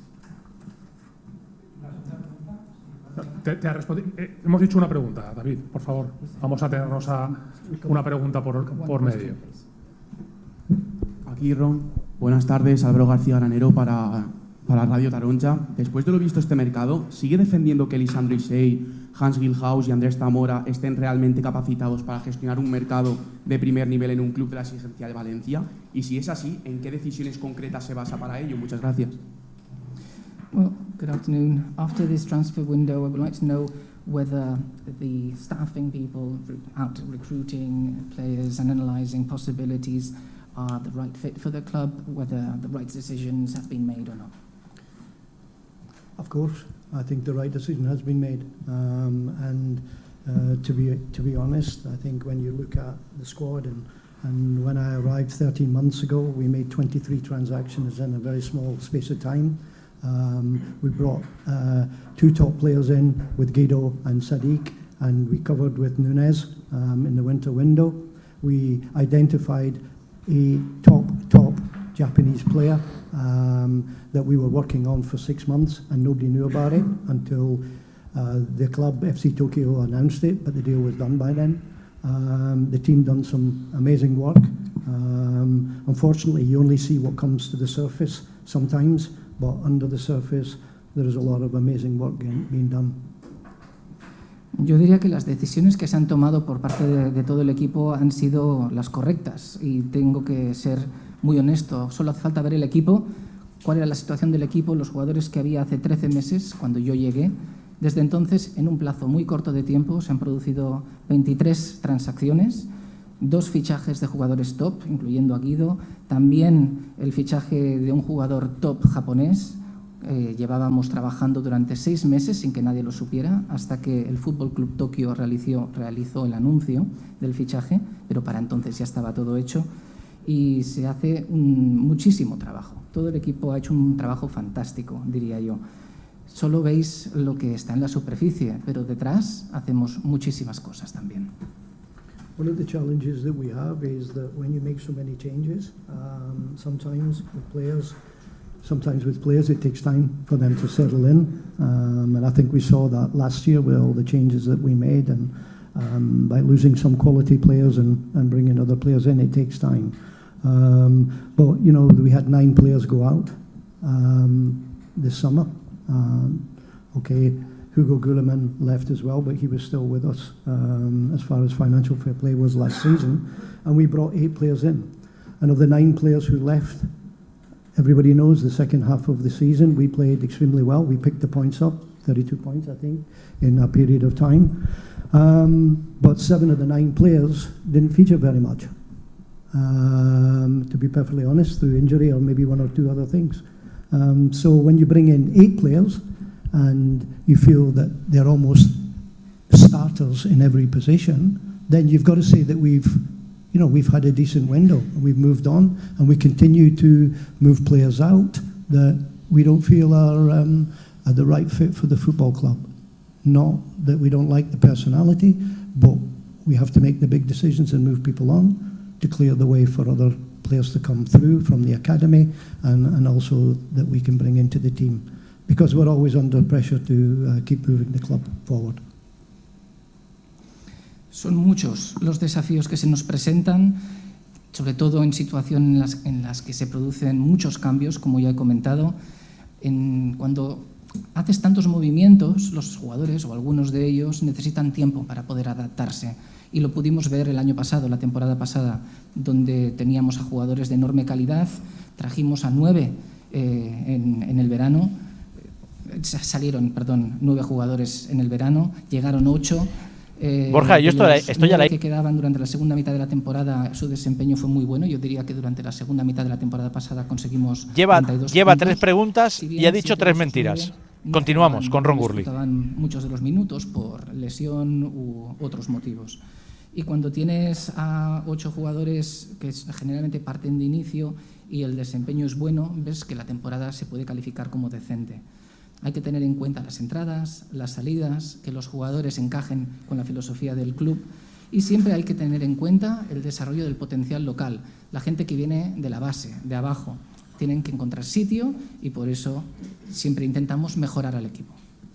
Hemos dicho una pregunta, David, por favor. Vamos a tenernos a una pregunta por medio.
Aquí, Ron. Buenas tardes, Álvaro García Granero para Radio Taronja. Después de lo visto este mercado, ¿sigue defendiendo que Lisandro Isey, Hans Gilhaus y Andrés Zamora estén realmente capacitados para gestionar un mercado de primer nivel en un club de la exigencia de Valencia? Y si es así, ¿en qué decisiones concretas se basa para ello? Muchas gracias.
Well, good afternoon. After this transfer window, I would like to know whether the staffing people out recruiting players and analysing possibilities are the right fit for the club, whether the right decisions have been made or not.
Of course, I think the right decision has been made, and to be honest, I think when you look at the squad and when I arrived 13 months ago, we made 23 transactions in a very small space of time. We brought two top players in with Guido and Sadiq, and we covered with Nunez in the winter window. We identified a top Japanese player that we were working on for 6 months, and nobody knew about it until the club, FC Tokyo, announced it, but the deal was done by then. The team done some amazing work. Unfortunately, you only see what comes to the surface sometimes, but under the surface there is a lot of amazing work being done.
Yo diría que las decisiones que se han tomado por parte de todo el equipo han sido las correctas y tengo que ser muy honesto. Solo hace falta ver el equipo, cuál era la situación del equipo, los jugadores que había hace 13 meses cuando yo llegué. Desde entonces, en un plazo muy corto de tiempo, se han producido 23 transacciones, 2 fichajes de jugadores top, incluyendo a Guido, también el fichaje de un jugador top japonés. Llevábamos trabajando durante 6 meses sin que nadie lo supiera, hasta que el Fútbol Club Tokio realizó el anuncio del fichaje, pero para entonces ya estaba todo hecho y se hace muchísimo trabajo. Todo el equipo ha hecho un trabajo fantástico, diría yo. Solo veis lo que está en la superficie, pero detrás hacemos muchísimas cosas también.
One of the challenges that we have is that when you make so many changes, sometimes with players it takes time for them to settle in, and I think we saw that last year with all the changes that we made, and by losing some quality players and bringing other players in, it takes time. But you know, we had 9 players go out this summer. Okay, Hugo Guillermin left as well, but he was still with us as far as financial fair play was last season, and we brought 8 players in. And of the 9 players who left, everybody knows the second half of the season we played extremely well. We picked the points up, 32 points I think, in a period of time. But 7 of the 9 players didn't feature very much, to be perfectly honest, through injury or maybe 1 or 2 other things. So when you bring in 8 players and you feel that they're almost starters in every position, then you've got to say that we've had a decent window and we've moved on, and we continue to move players out that we don't feel are the right fit for the football club. Not that we don't like the personality, but we have to make the big decisions and move people on to clear the way for other players to come through from the academy, and also that we can bring into the team, because we're always under pressure to keep moving the club forward.
Son muchos los desafíos que se nos presentan, sobre todo en situaciones en las que se producen muchos cambios, como ya he comentado. Cuando haces tantos movimientos, los jugadores o algunos de ellos necesitan tiempo para poder adaptarse. Y lo pudimos ver el año pasado, la temporada pasada, donde teníamos a jugadores de enorme calidad. Trajimos a 9 en el verano. Salieron 9 jugadores en el verano, llegaron 8.
Borja, yo estoy ya
que quedaban durante la segunda mitad de la temporada, su desempeño fue muy bueno. Yo diría que durante la segunda mitad de la temporada pasada conseguimos
Lleva
32
3 preguntas y ha dicho 3 mentiras. Continuamos con Ron Gurley.
Estaban muchos de los minutos por lesión u otros motivos. Y cuando tienes a 8 jugadores que generalmente parten de inicio y el desempeño es bueno, ves que la temporada se puede calificar como decente. Hay que tener en cuenta las entradas, las salidas, que los jugadores encajen con la filosofía del club, y siempre hay que tener en cuenta el desarrollo del potencial local. La gente que viene de la base, de abajo, tienen que encontrar sitio, y por eso siempre intentamos mejorar al equipo.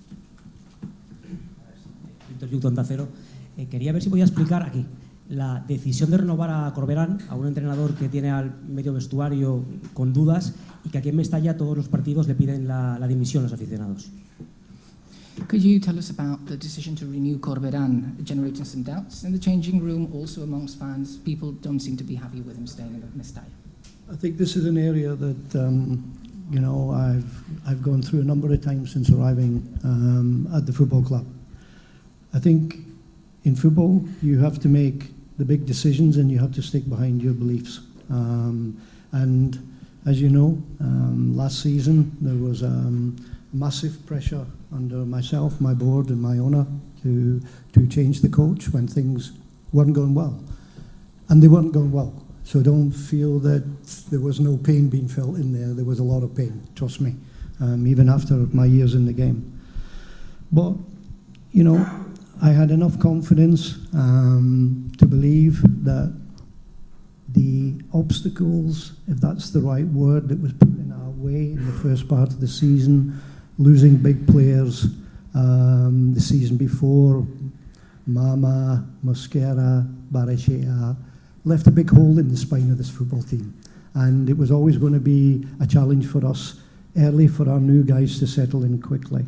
Víctor Lluc, Onda Cero. Quería ver si podía explicar aquí la decisión de renovar a Corberán, a un entrenador que tiene al medio vestuario con dudas y que aquí en Mestalla todos los partidos le piden la dimisión a los aficionados.
Could you tell us about the decision to renew Corberán, generating some doubts in the changing room, also amongst fans? People don't seem to be happy with him staying at Mestalla.
I think this is an area that I've gone through a number of times since arriving at the football club. I think in football you have to make the big decisions and you have to stick behind your beliefs. And as you know, last season there was massive pressure under myself, my board and my owner to change the coach when things weren't going well. And they weren't going well. So don't feel that there was no pain being felt in there. There was a lot of pain, trust me, even after my years in the game. But, you know, I had enough confidence to believe that the obstacles, if that's the right word, that was put in our way in the first part of the season, losing big players the season before, Mama, Mosquera, Barachea, left a big hole in the spine of this football team. And it was always going to be a challenge for us early for our new guys to settle in quickly.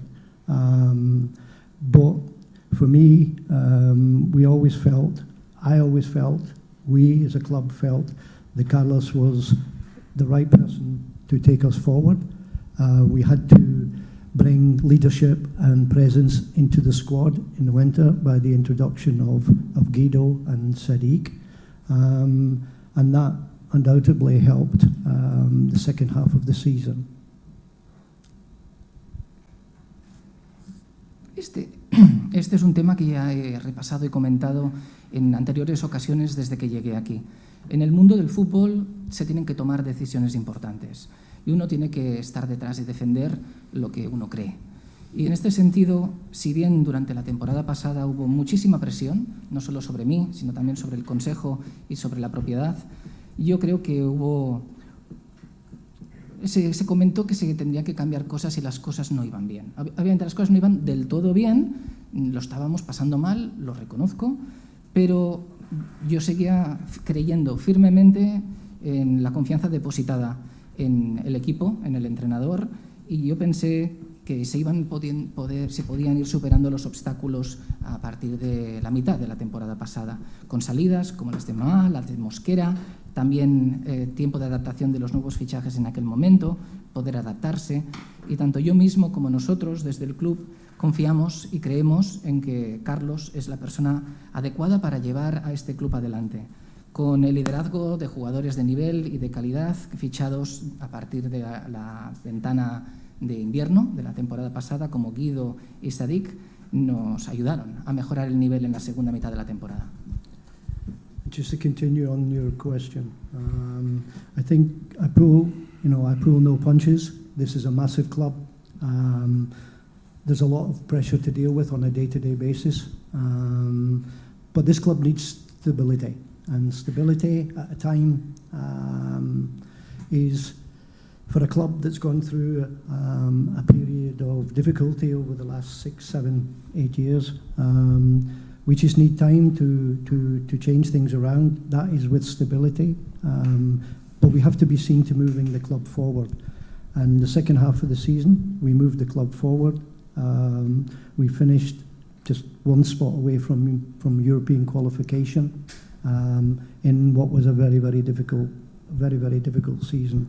But for me, I always felt, we as a club felt that Carlos was the right person to take us forward. We had to bring leadership and presence into the squad in the winter by the introduction of Guido and Sadiq. And that undoubtedly helped the second half of the season.
Este es un tema que ya he repasado y comentado en anteriores ocasiones desde que llegué aquí. En el mundo del fútbol se tienen que tomar decisiones importantes y uno tiene que estar detrás y defender lo que uno cree. Y en este sentido, si bien durante la temporada pasada hubo muchísima presión, no solo sobre mí, sino también sobre el Consejo y sobre la propiedad, yo creo que se comentó que se tendría que cambiar cosas y las cosas no iban bien. Obviamente las cosas no iban del todo bien, lo estábamos pasando mal, lo reconozco, pero yo seguía creyendo firmemente en la confianza depositada en el equipo, en el entrenador, y yo pensé que se podían ir superando los obstáculos a partir de la mitad de la temporada pasada, con salidas como las de Maal, las de Mosquera, también tiempo de adaptación de los nuevos fichajes en aquel momento, poder adaptarse, y tanto yo mismo como nosotros desde el club confiamos y creemos en que Carlos es la persona adecuada para llevar a este club adelante, con el liderazgo de jugadores de nivel y de calidad fichados a partir de la ventana de invierno de la temporada pasada, como Guido y Sadiq, nos ayudaron a mejorar el nivel en la segunda mitad de la temporada.
Just to continue on your question, I think I pull no punches. This is a massive club. There's a lot of pressure to deal with on a day-to-day basis, but this club needs stability, and stability at a time is, for a club that's gone through a period of difficulty over the last 6, 7, 8 years. We just need time to change things around. That is with stability, but we have to be seen to moving the club forward. And the second half of the season, we moved the club forward. We finished just one spot away from European qualification in what was a very, very difficult season.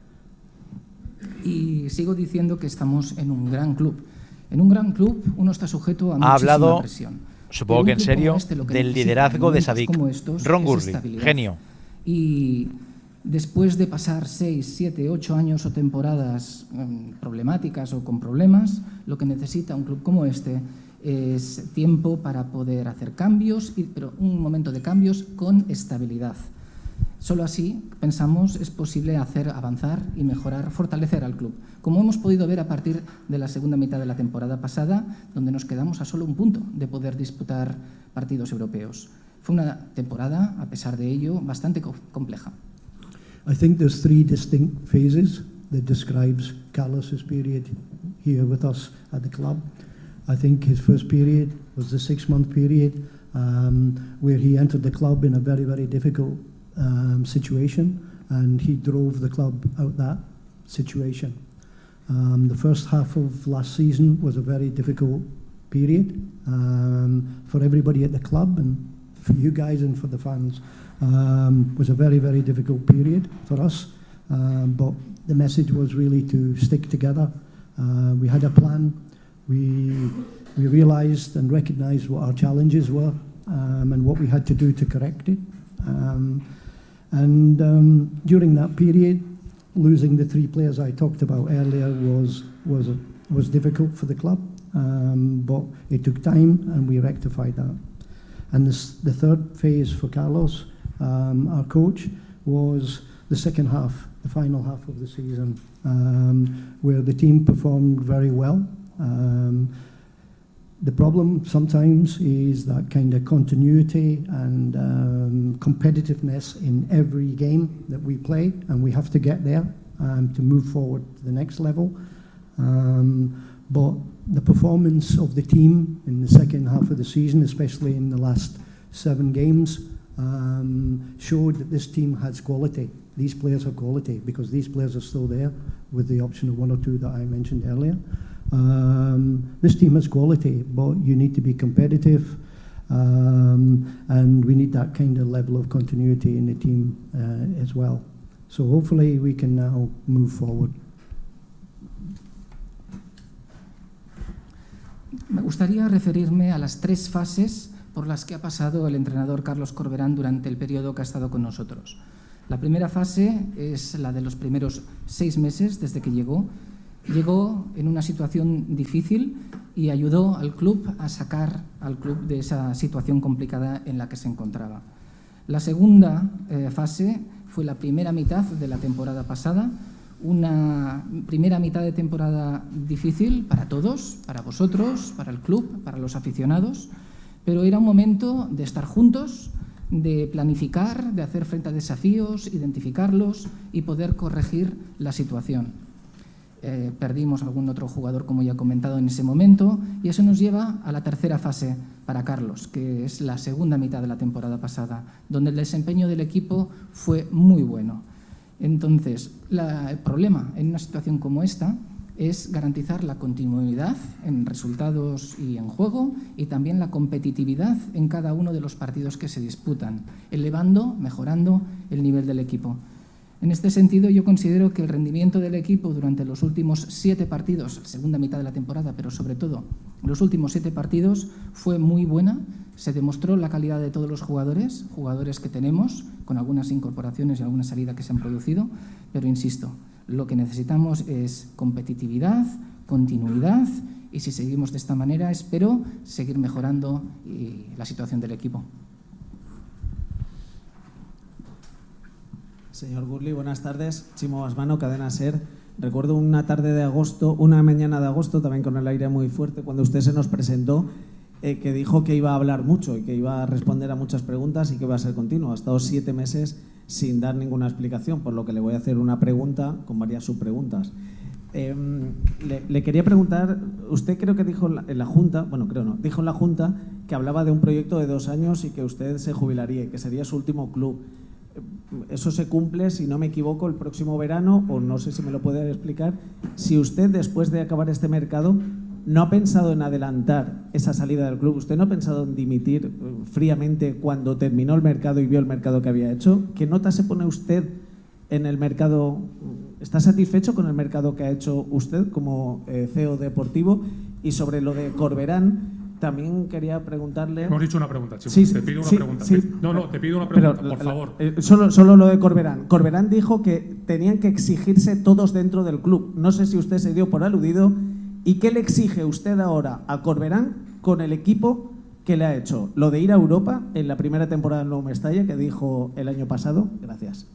Y sigo diciendo que estamos en un gran club. En un gran club uno está sujeto a muchísima presión.
Supongo que en serio, del liderazgo de Sadiq. Ron Gurley, genio.
Y después de pasar 6, 7, 8 años o temporadas problemáticas o con problemas, lo que necesita un club como este es tiempo para poder hacer cambios, pero un momento de cambios con estabilidad. Solo así, pensamos, es posible hacer avanzar y mejorar, fortalecer al club, como hemos podido ver a partir de la segunda mitad de la temporada pasada, donde nos quedamos a solo un punto de poder disputar partidos europeos. Fue una temporada, a pesar de ello, bastante compleja.
I think there's 3 distinct phases that describes Carlos's period here with us at the club. I think his first period was the 6-month period where he entered the club in a very, very difficult situation, and he drove the club out that situation. The first half of last season was a very difficult period for everybody at the club and for you guys and for the fans. Was a very, very difficult period for us, but the message was really to stick together. We had a plan. We realised and recognised what our challenges were and what we had to do to correct it. And during that period, losing the 3 players I talked about earlier was difficult for the club, but it took time and we rectified that. And the third phase for Carlos, our coach, was the second half, the final half of the season, where the team performed very well. The problem sometimes is that kind of continuity and competitiveness in every game that we play, and we have to get there to move forward to the next level. But the performance of the team in the second half of the season, especially in the last 7 games, showed that this team has quality these players have quality, because these players are still there with the option of one or two that I mentioned earlier. This team has quality, but you need to be competitive, and we need that kind of level of continuity in the team as well. So hopefully we can now move forward.
Me gustaría referirme a las 3 fases por las que ha pasado el entrenador Carlos Corberán durante el periodo que ha estado con nosotros. La primera fase es la de los primeros 6 meses desde que llegó. Llegó en una situación difícil y ayudó al club a sacar al club de esa situación complicada en la que se encontraba. La segunda fase fue la primera mitad de la temporada pasada, una primera mitad de temporada difícil para todos, para vosotros, para el club, para los aficionados, pero era un momento de estar juntos, de planificar, de hacer frente a desafíos, identificarlos y poder corregir la situación. Perdimos algún otro jugador, como ya he comentado, en ese momento, y eso nos lleva a la tercera fase para Carlos, que es la segunda mitad de la temporada pasada, donde el desempeño del equipo fue muy bueno. Entonces, el problema en una situación como esta es garantizar la continuidad en resultados y en juego, y también la competitividad en cada uno de los partidos que se disputan, elevando, mejorando el nivel del equipo. En este sentido, yo considero que el rendimiento del equipo durante los últimos 7 partidos, segunda mitad de la temporada, pero sobre todo los últimos 7 partidos, fue muy buena. Se demostró la calidad de todos los jugadores que tenemos, con algunas incorporaciones y alguna salida que se han producido, pero insisto, lo que necesitamos es competitividad, continuidad, y si seguimos de esta manera, espero seguir mejorando la situación del equipo.
Señor Gurley, buenas tardes. Chimo Basmano, Cadena SER. Recuerdo una tarde de agosto, una mañana de agosto, también con el aire muy fuerte, cuando usted se nos presentó, que dijo que iba a hablar mucho y que iba a responder a muchas preguntas y que iba a ser continuo. Ha estado 7 meses sin dar ninguna explicación, por lo que le voy a hacer una pregunta con varias subpreguntas. Le quería preguntar, usted creo que dijo en la Junta, bueno, creo no, dijo en la Junta que hablaba de un proyecto de 2 años y que usted se jubilaría y que sería su último club. Eso se cumple, si no me equivoco, el próximo verano, o no sé si me lo puede explicar. Si usted, después de acabar este mercado, no ha pensado en adelantar esa salida del club, usted no ha pensado en dimitir fríamente cuando terminó el mercado y vio el mercado que había hecho, ¿qué nota se pone usted en el mercado? ¿Está satisfecho con el mercado que ha hecho usted como CEO deportivo? Y sobre lo de Corberán, también quería preguntarle...
Hemos dicho una pregunta, Chimo.
Sí,
te pido una pregunta.
Sí.
Te pido una pregunta,
pero,
por favor.
Solo lo de Corberán. Corberán dijo que tenían que exigirse todos dentro del club. No sé si usted se dio por aludido. ¿Y qué le exige usted ahora a Corberán con el equipo que le ha hecho? Lo de ir a Europa en la primera temporada del nuevo Mestalla, que dijo el año pasado. Gracias.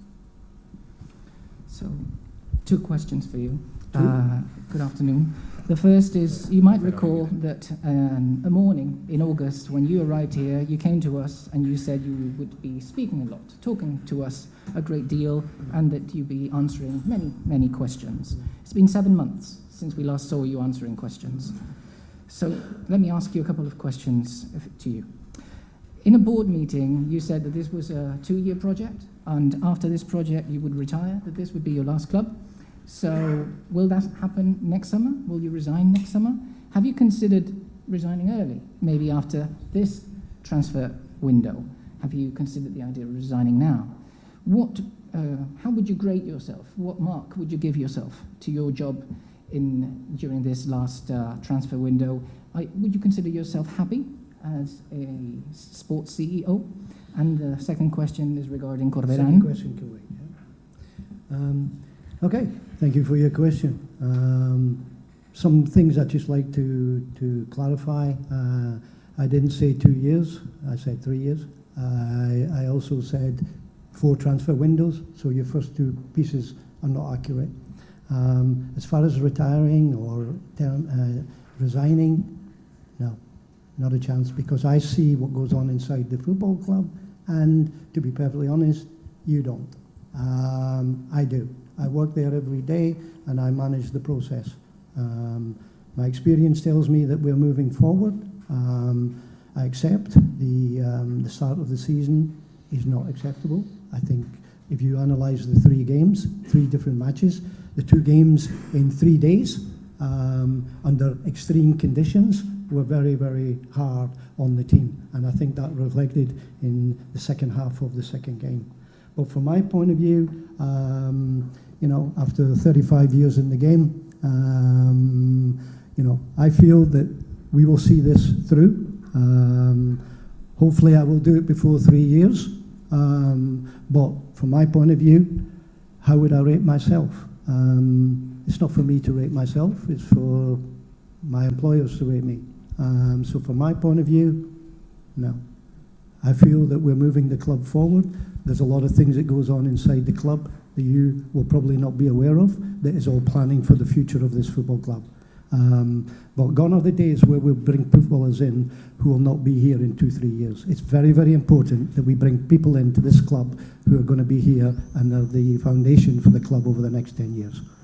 So, 2 questions for you. Good afternoon. The first is, you might recall that a morning in August when you arrived here, you came to us and you said you would be speaking a lot, talking to us a great deal, and that you'd be answering many, many questions. It's been 7 months since we last saw you answering questions. So let me ask you a couple of questions to you. In a board meeting, you said that this was a 2-year project, and after this project you would retire, that this would be your last club. So will that happen next summer? Will you resign next summer? Have you considered resigning early, maybe after this transfer window? Have you considered the idea of resigning now? How would you grade yourself? What mark would you give yourself to your job during this last transfer window? Would you consider yourself happy as a sports CEO? And the second question is regarding Corberán.
Second question, can wait, yeah? Okay, thank you for your question. Some things I'd just like to clarify. I didn't say 2 years, I said 3 years. I also said 4 transfer windows, so your first 2 pieces are not accurate. As far as retiring or resigning, no, not a chance, because I see what goes on inside the football club, and to be perfectly honest, you don't. I do. I work there every day and I manage the process. My experience tells me that we're moving forward. I accept the start of the season is not acceptable. I think if you analyse the 3 games, 3 different matches, the 2 games in 3 days under extreme conditions were very, very hard on the team. And I think that reflected in the second half of the second game. But from my point of view, you know, after 35 years in the game, you know, I feel that we will see this through. Hopefully I will do it before 3 years. But from my point of view, how would I rate myself? It's not for me to rate myself, it's for my employers to rate me. So from my point of view, no. I feel that we're moving the club forward. There's a lot of things that goes on inside the club that you will probably not be aware of, that is all planning for the future of this football club. But gone are the days where we'll bring footballers in who will not be here in 2-3 years. It's very, very important that we bring people into this club who are going to be here and are the foundation for the club over the next 10 years.